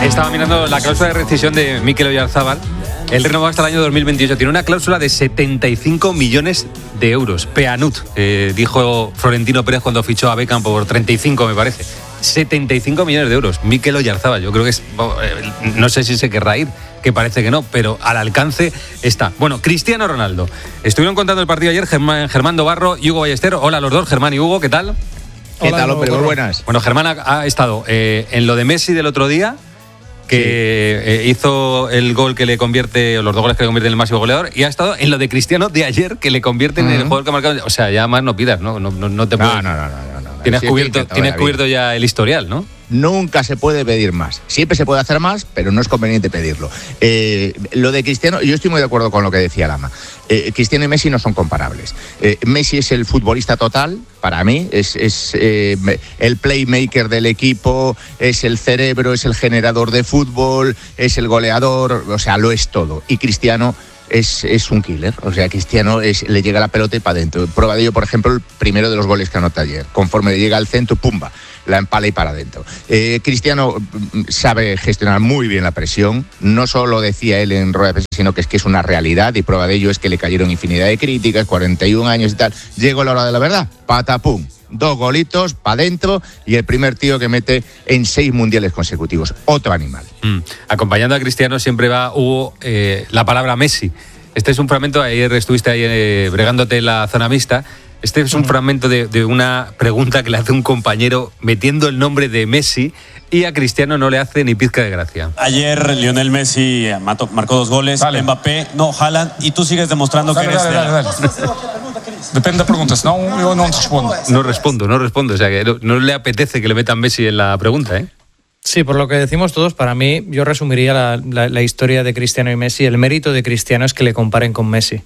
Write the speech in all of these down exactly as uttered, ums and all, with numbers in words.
Estaba mirando la cláusula de rescisión de Mikel Oyarzabal. Él renovó hasta el año dos mil veintiocho. Tiene una cláusula de setenta y cinco millones de euros. Peanut, eh, dijo Florentino Pérez cuando fichó a Beckham por treinta y cinco, me parece. setenta y cinco millones de euros. Mikel Oyarzabal, yo creo que es... No sé si se querrá ir, que parece que no, pero al alcance está. Bueno, Cristiano Ronaldo. Estuvieron contando el partido ayer Germán, Germán Dobarro y Hugo Ballester. Hola a los dos, Germán y Hugo, ¿qué tal? ¿Qué Hola, tal, hombre? Muy buenas. Bueno, Germán ha, ha estado eh, en lo de Messi del otro día, que sí. eh, hizo el gol que le convierte, o los dos goles que le convierten en el máximo goleador, y ha estado en lo de Cristiano de ayer, que le convierte uh-huh. en el jugador que ha marcado. O sea, ya más no pidas, ¿no? No, no, no te puedes... No, no, no, no, no, no. Tienes, sí, cubierto, tienes cubierto ya el historial, ¿no? Nunca se puede pedir más. Siempre se puede hacer más, pero no es conveniente pedirlo. Eh, lo de Cristiano, yo estoy muy de acuerdo con lo que decía Lama. Eh, Cristiano y Messi no son comparables. Eh, Messi es el futbolista total, para mí, es, es eh, el playmaker del equipo, es el cerebro, es el generador de fútbol, es el goleador, o sea, lo es todo. Y Cristiano es, es un killer, o sea, Cristiano es, le llega la pelota y para adentro. Prueba de ello, por ejemplo, el primero de los goles que anota ayer. Conforme le llega al centro, pumba, la empala y para adentro. Eh, Cristiano sabe gestionar muy bien la presión, no solo decía él en rueda de prensa, sino que es que es una realidad, y prueba de ello es que le cayeron infinidad de críticas, cuarenta y un años y tal. Llegó la hora de la verdad, patapum, dos golitos para adentro, y el primer tío que mete en seis mundiales consecutivos. Otro animal. Mm. Acompañando a Cristiano siempre va Hugo eh, la palabra Messi. Este es un fragmento, ayer estuviste ahí eh, bregándote en la zona mixta. Este es un mm. fragmento de, de una pregunta que le hace un compañero metiendo el nombre de Messi, y a Cristiano no le hace ni pizca de gracia. Ayer Lionel Messi mató, marcó dos goles, dale. Mbappé, no, Haaland, y tú sigues demostrando dale, que eres... Dale, dale, dale. Depende de preguntas, no, yo no respondo. No respondo, no respondo, o sea que no, no le apetece que le metan Messi en la pregunta, ¿eh? Sí, por lo que decimos todos, para mí, yo resumiría la, la, la historia de Cristiano y Messi. El mérito de Cristiano es que le comparen con Messi.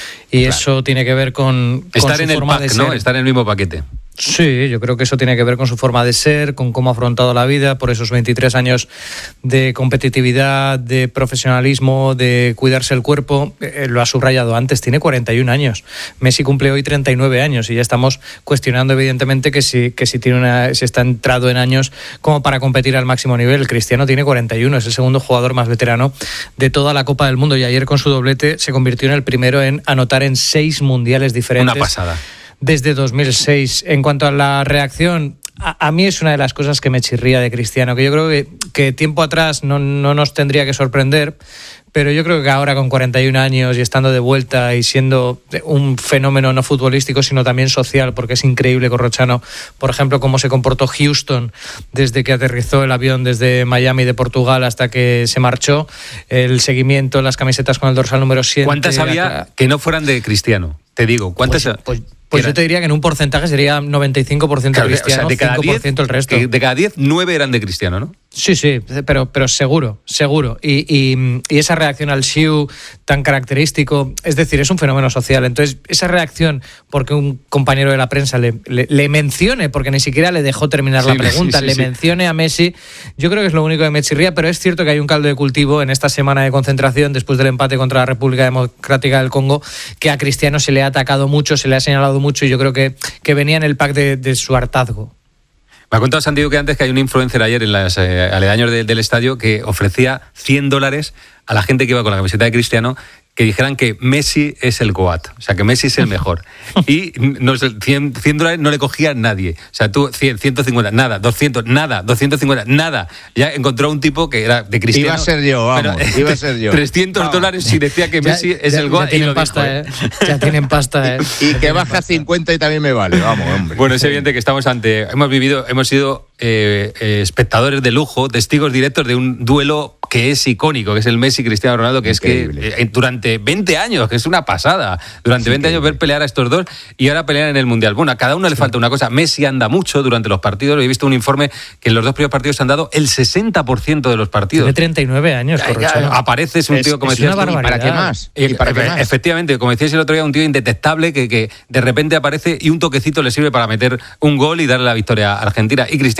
Y claro, eso tiene que ver con, con estar su en el forma pack, de ser. ¿no? Estar en el mismo paquete. Sí, yo creo que eso tiene que ver con su forma de ser, con cómo ha afrontado la vida, por esos veintitrés años de competitividad, de profesionalismo, de cuidarse el cuerpo. Eh, lo ha subrayado antes, tiene cuarenta y un años. Messi cumple hoy treinta y nueve años y ya estamos cuestionando evidentemente que si, que si, tiene una, si está entrado en años como para competir al máximo nivel. Cristiano tiene cuarenta y uno, es el segundo jugador más veterano de toda la Copa del Mundo, y ayer con su doblete se convirtió en el primero en anotar en seis mundiales diferentes. Una pasada. Desde dos mil seis. En cuanto a la reacción, a, a mí es una de las cosas que me chirría de Cristiano, que yo creo que, que tiempo atrás no, no nos tendría que sorprender, pero yo creo que ahora con cuarenta y un años y estando de vuelta y siendo un fenómeno no futbolístico sino también social, porque es increíble, Corrochano, por ejemplo, cómo se comportó Houston desde que aterrizó el avión desde Miami de Portugal hasta que se marchó, el seguimiento, las camisetas con el dorsal número siete. ¿Cuántas había la... que no fueran de Cristiano? Te digo, ¿cuántas? Pues, pues, pues yo te diría que en un porcentaje sería noventa y cinco por ciento claro, Cristiano, o sea, de cada cinco por ciento diez, el resto. De cada diez, nueve eran de Cristiano, ¿no? Sí, sí, pero, pero seguro, seguro. Y, y, y esa reacción al Xiu tan característico, es decir, es un fenómeno social. Entonces, esa reacción porque un compañero de la prensa le, le, le mencione, porque ni siquiera le dejó terminar sí, la pregunta, sí, sí, le sí. mencione a Messi, yo creo que es lo único que me chirría, pero es cierto que hay un caldo de cultivo en esta semana de concentración después del empate contra la República Democrática del Congo, que a Cristiano se le ha atacado mucho, se le ha señalado mucho, y yo creo que, que venía en el pack de, de su hartazgo. Me ha contado Santiago que antes que hay un influencer ayer en los eh, aledaños de, del estadio que ofrecía cien dólares a la gente que iba con la camiseta de Cristiano, que dijeran que Messi es el GOAT, o sea, que Messi es el mejor. Y no, cien, cien dólares no le cogía nadie. O sea, tú, cien, ciento cincuenta, nada, doscientos, nada, doscientos cincuenta, nada. Ya encontró un tipo que era de Cristiano. Iba a ser yo, vamos, pero, iba a ser yo. trescientos vamos. dólares si decía que Messi ya, es ya, el GOAT. Ya tienen y lo pasta, dijo, ¿eh? Ya tienen pasta, ¿eh? Y, y que baja a cincuenta y también me vale, vamos, hombre. Bueno, es evidente que estamos ante... Hemos vivido, hemos sido eh, eh, espectadores de lujo, testigos directos de un duelo que es icónico, que es el Messi-Cristiano Ronaldo, que Increíble. es que eh, durante veinte años, que es una pasada, durante sí, veinte años ver pelear a estos dos y ahora pelear en el Mundial. Bueno, a cada uno sí. le falta una cosa. Messi anda mucho durante los partidos. He visto un informe que en los dos primeros partidos se han dado el sesenta por ciento de los partidos. Tiene treinta y nueve años, ya, ya, apareces un es, tío, como es decías una tú, barbaridad. ¿Y para qué más? ¿Y para qué más? Efectivamente, como decías el otro día, un tío indetectable que, que de repente aparece y un toquecito le sirve para meter un gol y darle la victoria a Argentina. Y Cristiano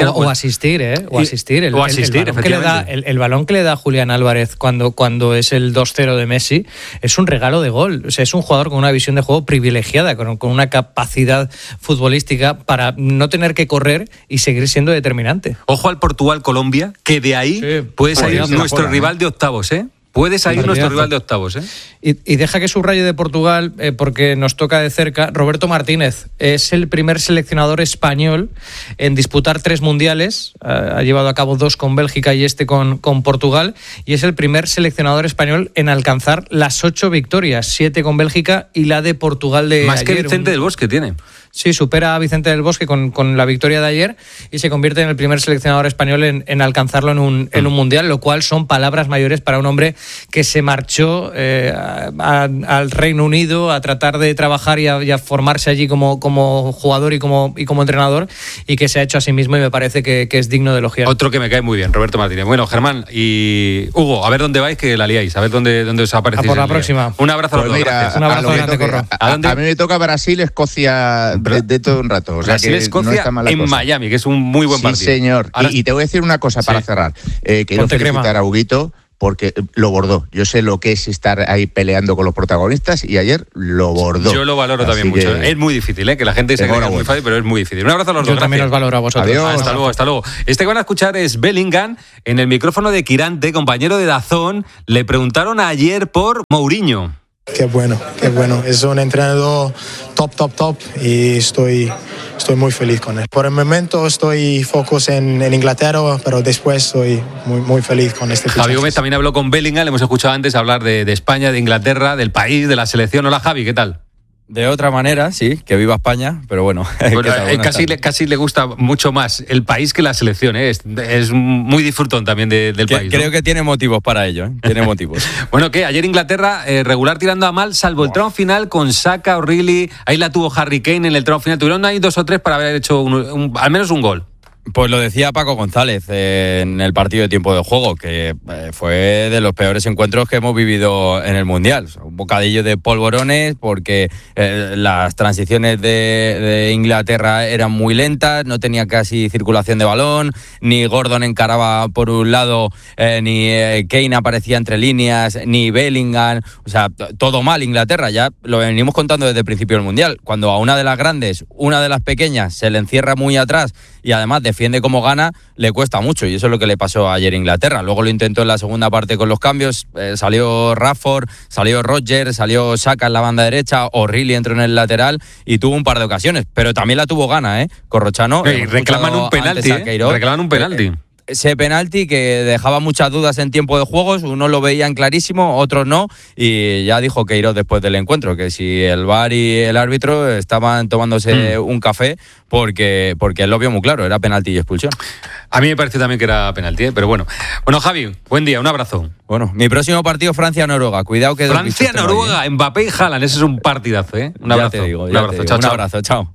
o, pues, o asistir, ¿eh? O asistir. El, o asistir, el, el, balón que le da, el, el balón que le da Julián Álvarez cuando, cuando es el dos cero de Messi es un regalo de gol. O sea, es un jugador con una visión de juego privilegiada, con, con una capacidad futbolística para no tener que correr y seguir siendo determinante. Ojo al Portugal-Colombia, que de ahí sí, puede salir nuestro fuera, rival ¿no? de octavos, ¿eh? Puede salir nuestro rival de octavos, ¿eh? Y, y deja que subraye de Portugal, eh, porque nos toca de cerca. Roberto Martínez es el primer seleccionador español en disputar tres mundiales. Eh, ha llevado a cabo dos con Bélgica y este con, con Portugal. Y es el primer seleccionador español en alcanzar las ocho victorias, siete con Bélgica y la de Portugal de Más ayer. que Vicente un... del Bosque tiene. Sí, supera a Vicente del Bosque con, con la victoria de ayer y se convierte en el primer seleccionador español en, en alcanzarlo en un, en un mundial, lo cual son palabras mayores para un hombre que se marchó eh, a, a, al Reino Unido a tratar de trabajar y a, y a formarse allí como, como jugador y como, y como entrenador, y que se ha hecho a sí mismo, y me parece que, que es digno de elogiar. Otro que me cae muy bien, Roberto Martínez. Bueno, Germán y Hugo, a ver dónde vais, que la liáis, a ver dónde, dónde os aparecéis. A por la próxima. Día. Un abrazo pues a los mira, dos. Un abrazo grande, Corro. A, a, a mí me toca Brasil, Escocia de, de todo un rato. O sea Brasil, que Escocia no está mal la en cosa. Miami, que es un muy buen sí, partido. Sí, señor. Ahora... Y, y te voy a decir una cosa para sí. cerrar. Eh, quiero Ponte felicitar crema. a Huguito porque lo bordó. Yo sé lo que es estar ahí peleando con los protagonistas y ayer lo bordó. Yo lo valoro Así también que... mucho. Es muy difícil, ¿eh? Que la gente se cree que es muy fácil, pero es muy difícil. Un abrazo a los Yo dos. también gracias. os valoro a vosotros. Adiós. Hasta luego, hasta luego. Este que van a escuchar es Bellingham en el micrófono de Quirante, compañero de Dazón. Le preguntaron ayer por Mourinho. Qué bueno, qué bueno. Es un entrenador top, top, top y estoy, estoy muy feliz con él. Por el momento estoy focus en, en Inglaterra, pero después estoy muy, muy feliz con este fichaje. Javi Gómez también habló con Bellingham, le hemos escuchado antes hablar de, de España, de Inglaterra, del país, de la selección. Hola Javi, ¿qué tal? De otra manera, sí, que viva España, pero bueno. bueno eh, casi, le, casi le gusta mucho más el país que la selección, ¿eh? es, es muy disfrutón también de, del que, país. Creo ¿no? que tiene motivos para ello, ¿eh? Tiene motivos. Bueno, ¿qué? Ayer Inglaterra, eh, regular tirando a mal, salvo el tramo final con Saka, O'Reilly, ahí la tuvo Harry Kane en el tramo final. Tuvieron ahí dos o tres para haber hecho un, un, al menos un gol. Pues lo decía Paco González eh, en el partido de tiempo de juego, que eh, fue de los peores encuentros que hemos vivido en el Mundial. O sea, un bocadillo de polvorones porque eh, las transiciones de, de Inglaterra eran muy lentas, no tenía casi circulación de balón, ni Gordon encaraba por un lado, eh, ni eh, Kane aparecía entre líneas, ni Bellingham. O sea, t- todo mal Inglaterra. Ya lo venimos contando desde el principio del Mundial. Cuando a una de las grandes, una de las pequeñas, se le encierra muy atrás y además defiende como gana, le cuesta mucho, y eso es lo que le pasó ayer a Inglaterra. Luego lo intentó en la segunda parte con los cambios, eh, salió Rashford, salió Rodgers, salió Saka en la banda derecha, O'Reilly entró en el lateral y tuvo un par de ocasiones, pero también la tuvo gana, ¿eh? Corrochano. Hey, reclaman un penalti, ¿eh? Reclaman un penalti. Eh, ese penalti que dejaba muchas dudas en tiempo de juegos, unos lo veían clarísimo, otros no, y ya dijo Queiroz después del encuentro que si el V A R y el árbitro estaban tomándose mm. un café porque, porque él lo vio muy claro, era penalti y expulsión. A mí me pareció también que era penalti, ¿eh? Pero bueno. Bueno, Javi, buen día, un abrazo. Bueno, mi próximo partido Francia-Noruega, cuidado que... Francia-Noruega, ¿eh? Mbappé y Haaland, ese es un partidazo, ¿eh? Un abrazo. Ya te digo, ya un abrazo, te digo. chao, Un chao. abrazo, chao.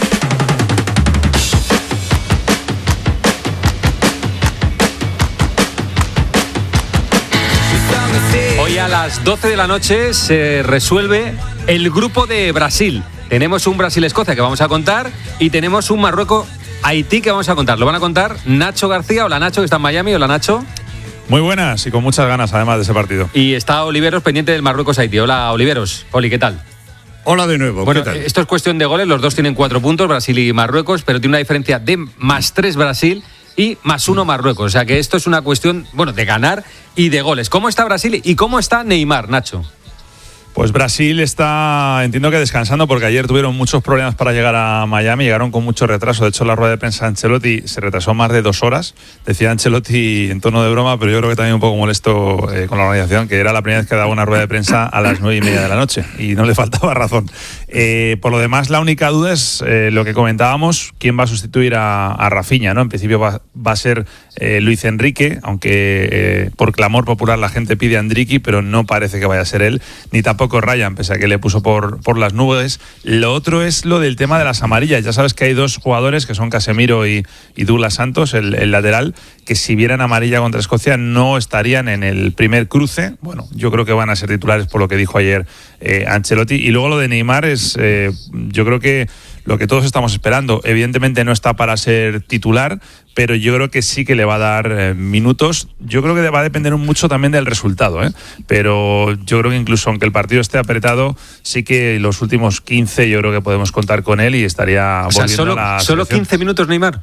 Hoy a las doce de la noche se resuelve el grupo de Brasil. Tenemos un Brasil-Escocia que vamos a contar y tenemos un Marruecos-Haití que vamos a contar. Lo van a contar Nacho García. Hola Nacho, que está en Miami. Hola Nacho. Muy buenas y con muchas ganas además de ese partido. Y está Oliveros pendiente del Marruecos-Haití. Hola Oliveros. Oli, ¿qué tal? Hola de nuevo. Bueno, ¿qué tal? Esto es cuestión de goles. Los dos tienen cuatro puntos, Brasil y Marruecos, pero tiene una diferencia de más tres Brasil y más uno Marruecos. O sea que esto es una cuestión, bueno, de ganar y de goles. ¿Cómo está Brasil y cómo está Neymar, Nacho? Pues Brasil está, entiendo que descansando, porque ayer tuvieron muchos problemas para llegar a Miami, llegaron con mucho retraso. De hecho, la rueda de prensa de Ancelotti se retrasó más de dos horas. Decía Ancelotti en tono de broma, pero yo creo que también un poco molesto eh, con la organización, que era la primera vez que daba una rueda de prensa a las nueve y media de la noche y no le faltaba razón. Eh, por lo demás, la única duda es eh, lo que comentábamos, quién va a sustituir a, a Rafinha, ¿no? En principio va, va a ser eh, Luis Enrique, aunque eh, por clamor popular la gente pide a Endriqui, pero no parece que vaya a ser él, ni tampoco Ryan, pese a que le puso por, por las nubes. Lo otro es lo del tema de las amarillas. Ya sabes que hay dos jugadores que son Casemiro y, y Douglas Santos, el, el lateral, que si vieran amarilla contra Escocia no estarían en el primer cruce. Bueno, yo creo que van a ser titulares por lo que dijo ayer eh, Ancelotti. Y luego lo de Neymar es, eh, yo creo que lo que todos estamos esperando. Evidentemente no está para ser titular, pero yo creo que sí que le va a dar eh, minutos. Yo creo que va a depender mucho también del resultado, ¿eh? Pero yo creo que incluso aunque el partido esté apretado, sí que los últimos quince yo creo que podemos contar con él y estaría o sea, volviendo solo, a la ¿solo selección. quince minutos, Neymar?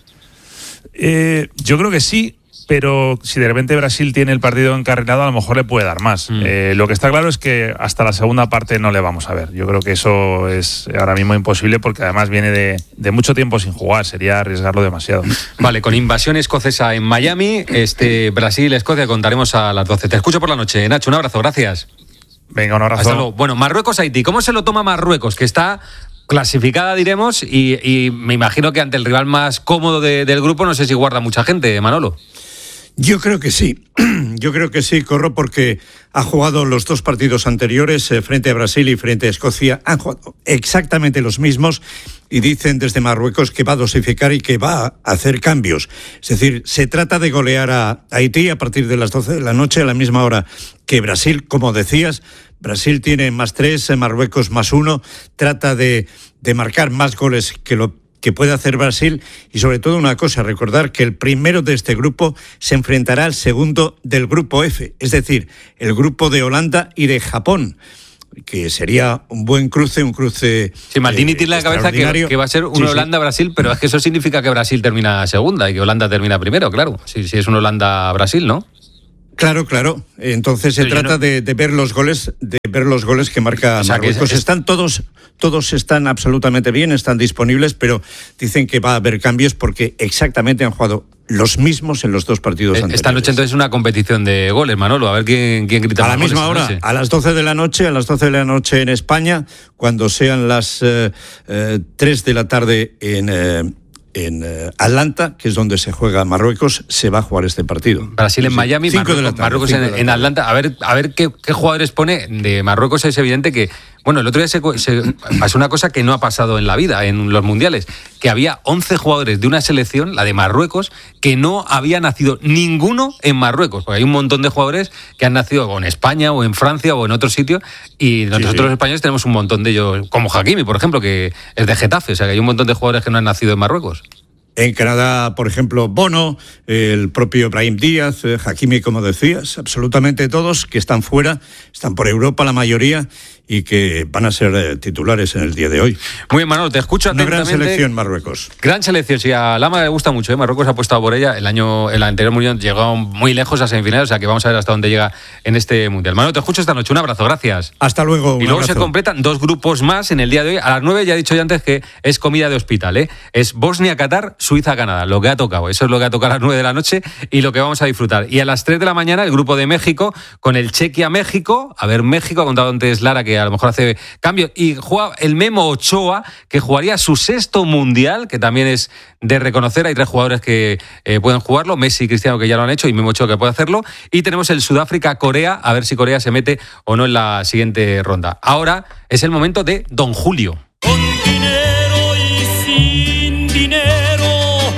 Eh, yo creo que sí, pero si de repente Brasil tiene el partido encarrilado, a lo mejor le puede dar más. Mm. Eh, lo que está claro es que hasta la segunda parte no le vamos a ver. Yo creo que eso es ahora mismo imposible porque además viene de, de mucho tiempo sin jugar. Sería arriesgarlo demasiado. Vale, con invasión escocesa en Miami, este Brasil-Escocia contaremos a las doce. Te escucho por la noche, Nacho. Un abrazo, gracias. Venga, un abrazo. Hasta luego. Bueno, Marruecos-Haití. ¿Cómo se lo toma Marruecos? Que está clasificada, diremos, y, y me imagino que ante el rival más cómodo de, del grupo, no sé si guarda mucha gente, Manolo. Yo creo que sí, yo creo que sí, Corro, porque ha jugado los dos partidos anteriores eh, frente a Brasil y frente a Escocia, han jugado exactamente los mismos y dicen desde Marruecos que va a dosificar y que va a hacer cambios. Es decir, se trata de golear a Haití a partir de las doce de la noche, a la misma hora que Brasil, como decías. Brasil tiene más tres, Marruecos más uno, trata de, de marcar más goles que lo que puede hacer Brasil y sobre todo una cosa, recordar que el primero de este grupo se enfrentará al segundo del grupo F, es decir, el grupo de Holanda y de Japón, que sería un buen cruce, un cruce. Sí, Maldini eh, tiene la cabeza que, que va a ser un sí, Holanda-Brasil, pero es que eso significa que Brasil termina segunda y que Holanda termina primero, claro. Si, si es un Holanda-Brasil, ¿no? Claro, claro. Entonces se Pero trata no... de, de ver los goles, de ver los goles que marca o sea, Marruecos. Que es... Están todos, todos están absolutamente bien, están disponibles, pero dicen que va a haber cambios porque exactamente han jugado los mismos en los dos partidos Esta anteriores. Esta noche entonces es una competición de goles, Manolo, a ver quién, quién grita a más la misma goles hora, a las doce de la noche, a las doce de la noche en España, cuando sean las eh, eh, tres de la tarde en eh, en uh, Atlanta, que es donde se juega Marruecos, se va a jugar este partido. Brasil en sí, Miami, Marruecos, de la tarde, Marruecos en, en Atlanta. A ver, a ver qué, qué jugadores pone de Marruecos. Es evidente que, bueno, el otro día se, se pasó una cosa que no ha pasado en la vida, en los mundiales, que había once jugadores de una selección, la de Marruecos, que no había nacido ninguno en Marruecos, porque hay un montón de jugadores que han nacido o en España o en Francia o en otro sitio, y nosotros sí, sí. los españoles tenemos un montón de ellos, como Hakimi, por ejemplo, que es de Getafe, o sea que hay un montón de jugadores que no han nacido en Marruecos. En Canadá, por ejemplo, Bono, el propio Brahim Díaz, eh, Hakimi, como decías, absolutamente todos que están fuera, están por Europa la mayoría y que van a ser eh, titulares en el día de hoy. Muy bien, Manolo, te escucho atentamente. Una gran selección Marruecos. Gran selección, sí, a Lama le gusta mucho, ¿eh? Marruecos ha apostado por ella, el año, el anterior mundial llegó muy lejos a semifinales, o sea que vamos a ver hasta dónde llega en este mundial. Manolo, te escucho esta noche, un abrazo, gracias. Hasta luego. Y luego abrazo. Se completan dos grupos más en el día de hoy, a las nueve ya he dicho ya antes que es comida de hospital, ¿eh? Es Bosnia-Qatar, Suiza-Canadá, lo que ha tocado, eso es lo que ha tocado a las nueve de la noche y lo que vamos a disfrutar. Y a las tres de la mañana el grupo de México con el Chequia-México, a ver, México, ha contado antes Lara que a lo mejor hace cambio, y juega el Memo Ochoa, que jugaría su sexto mundial, que también es de reconocer, hay tres jugadores que eh, pueden jugarlo, Messi y Cristiano que ya lo han hecho, y Memo Ochoa que puede hacerlo, y tenemos el Sudáfrica-Corea, a ver si Corea se mete o no en la siguiente ronda. Ahora es el momento de Don Julio. Con dinero y sin dinero,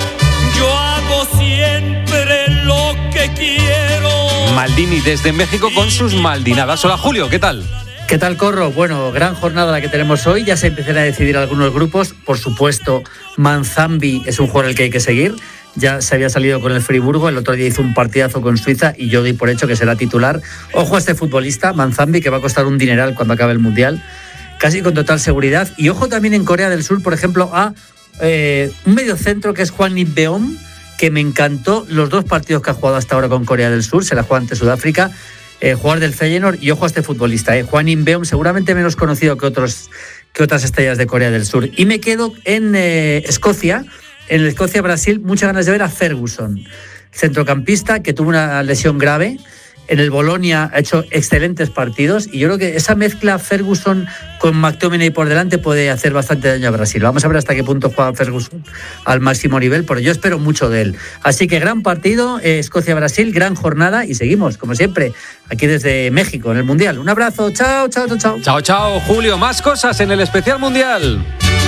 yo hago siempre lo que quiero. Maldini desde México con sus maldinadas. Hola Julio, ¿qué tal? ¿Qué tal, Corro? Bueno, gran jornada la que tenemos hoy. Ya se empiezan a decidir algunos grupos. Por supuesto, Manzambi es un jugador al que hay que seguir. Ya se había salido con el Friburgo. El otro día hizo un partidazo con Suiza y yo doy por hecho que será titular. Ojo a este futbolista, Manzambi, que va a costar un dineral cuando acabe el Mundial. Casi con total seguridad. Y ojo también en Corea del Sur, por ejemplo, a eh, un mediocentro que es Hwang In-beom, que me encantó los dos partidos que ha jugado hasta ahora con Corea del Sur. Se la juega ante Sudáfrica. Eh, jugador del Feyenoord, y ojo a este futbolista, eh, Hwang In-beom, seguramente menos conocido que otros que otras estrellas de Corea del Sur. Y me quedo en eh, Escocia, en Escocia-Brasil, muchas ganas de ver a Ferguson, centrocampista que tuvo una lesión grave. En el Bolonia ha hecho excelentes partidos y yo creo que esa mezcla Ferguson con McTominay por delante puede hacer bastante daño a Brasil. Vamos a ver hasta qué punto juega Ferguson al máximo nivel, pero yo espero mucho de él. Así que gran partido, eh, Escocia-Brasil, gran jornada y seguimos, como siempre, aquí desde México en el Mundial. Un abrazo, chao, chao, chao, chao. Chao, chao, Julio. Más cosas en el especial Mundial.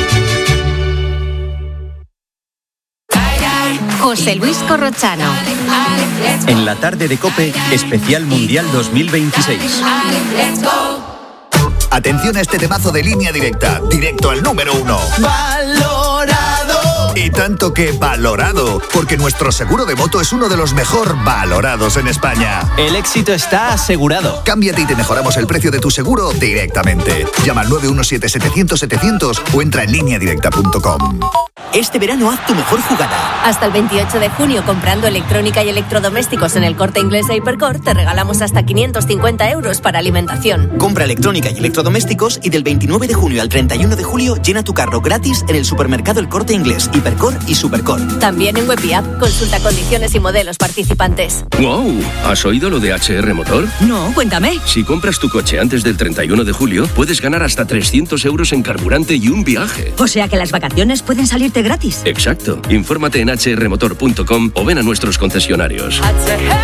José Luis Corrochano. En la tarde de COPE, especial Mundial dos mil veintiséis. Atención a este temazo de Línea Directa, directo al número uno. Valorado. Y tanto que valorado, porque nuestro seguro de moto es uno de los mejor valorados en España. El éxito está asegurado. Cámbiate y te mejoramos el precio de tu seguro directamente. Llama al nueve uno siete setecientos setecientos o entra en línea directa punto com. Este verano haz tu mejor jugada. Hasta el veintiocho de junio, comprando electrónica y electrodomésticos en el Corte Inglés e Hipercor, te regalamos hasta quinientos cincuenta euros para alimentación. Compra electrónica y electrodomésticos y del veintinueve de junio al treinta y uno de julio llena tu carro gratis en el supermercado El Corte Inglés, Hipercor y Supercor. También en web y app. Consulta condiciones y modelos participantes. ¡Wow! ¿Has oído lo de H R Motor? No, cuéntame. Si compras tu coche antes del treinta y uno de julio, puedes ganar hasta trescientos euros en carburante y un viaje. O sea que las vacaciones pueden salirte gratis. Exacto. Infórmate en h r motor punto com o ven a nuestros concesionarios.